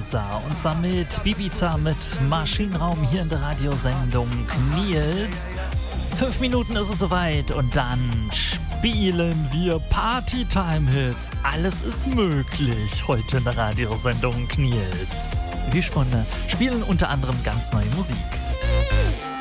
Rosa. Und zwar mit Ibiza, mit Maschinenraum hier in der Radiosendung Nils. 5 Minuten ist es soweit und dann spielen wir Partytime-Hits. Alles ist möglich heute in der Radiosendung Nils. Wir spielen unter anderem ganz neue Musik.